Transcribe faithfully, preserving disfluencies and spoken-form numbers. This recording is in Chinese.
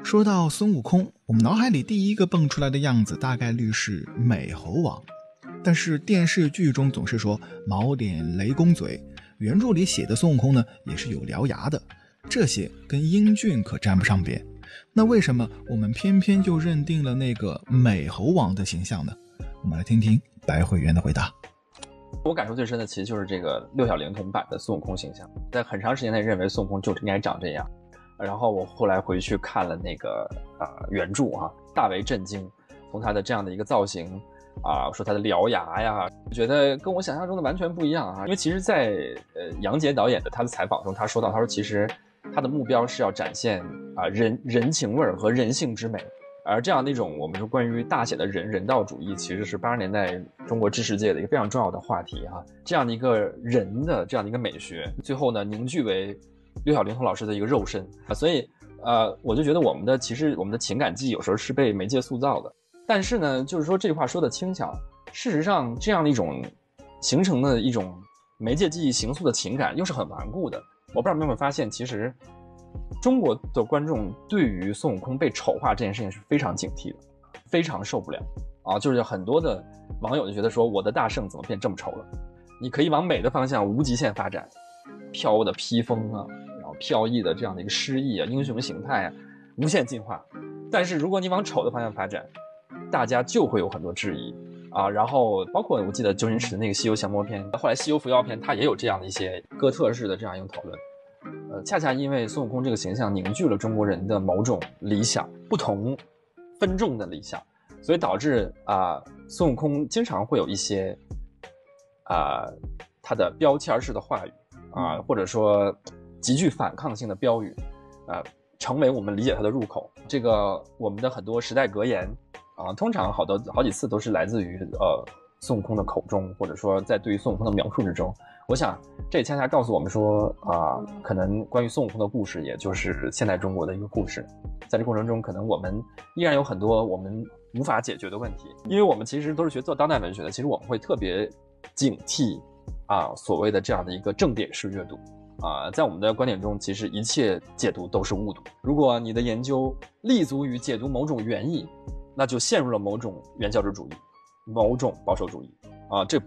说到孙悟空，我们脑海里第一个蹦出来的样子大概率是美猴王，但是电视剧中总是说毛脸雷公嘴，原著里写的孙悟空呢也是有獠牙的，这些跟英俊可沾不上边。那为什么我们偏偏就认定了那个美猴王的形象呢？我们来听听白慧媛的回答。 我感受最深的其实就是这个六小龄童版的孙悟空形象，在很长时间内认为孙悟空就应该长这样，然后我后来回去看了那个呃原著啊，大为震惊，从他的这样的一个造型啊，说他的獠牙呀，觉得跟我想象中的完全不一样啊。因为其实在呃杨洁导演的他的采访中，他说到，他说其实他的目标是要展现啊人人情味和人性之美。而这样的一种我们说关于大写的人人道主义，其实是八十年代中国知识界的一个非常重要的话题哈、啊。这样的一个人的这样的一个美学，最后呢凝聚为六小龄童老师的一个肉身啊。所以呃，我就觉得我们的其实我们的情感记忆有时候是被媒介塑造的。但是呢，就是说这句话说的轻巧，事实上这样的一种形成的一种媒介记忆形塑的情感又是很顽固的。我不知道你有没有发现，其实中国的观众对于孙悟空被丑化这件事情是非常警惕的，非常受不了啊！就是很多的网友就觉得说，我的大圣怎么变这么丑了？你可以往美的方向无极限发展，飘的披风啊，然后飘逸的这样的一个诗意啊，英雄形态啊，无限进化。但是如果你往丑的方向发展，大家就会有很多质疑啊。然后包括我记得周星驰的那个《西游降魔篇》，后来《西游伏妖篇》，它也有这样的一些哥特式的这样一个讨论。呃，恰恰因为孙悟空这个形象凝聚了中国人的某种理想，不同分众的理想，所以导致啊、呃，孙悟空经常会有一些啊、呃，他的标签式的话语啊、呃，或者说极具反抗性的标语啊、呃，成为我们理解他的入口。这个我们的很多时代格言啊、呃，通常好多好几次都是来自于呃孙悟空的口中，或者说在对于孙悟空的描述之中。我想这也恰恰告诉我们说啊、呃，可能关于孙悟空的故事，也就是现代中国的一个故事。在这过程中，可能我们依然有很多我们无法解决的问题，因为我们其实都是学做当代文学的，其实我们会特别警惕啊所谓的这样的一个正点式阅读啊，在我们的观点中，其实一切解读都是误读。如果你的研究立足于解读某种原意，那就陷入了某种原教旨主义、某种保守主义啊，这